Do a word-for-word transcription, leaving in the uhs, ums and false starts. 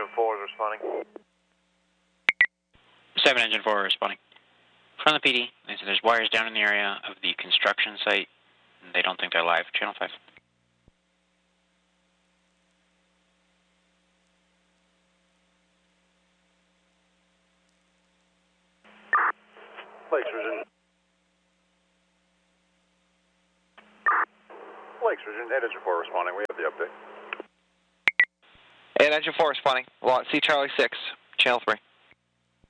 Engine four is responding. seven Engine four responding. From the P D, they said there's wires down in the area of the construction site. And they don't think they're live. Channel five. Lakes Region. Lakes Region, eight Engine four responding. We have the update. eight Engine four responding. Lot C Charlie six, Channel three.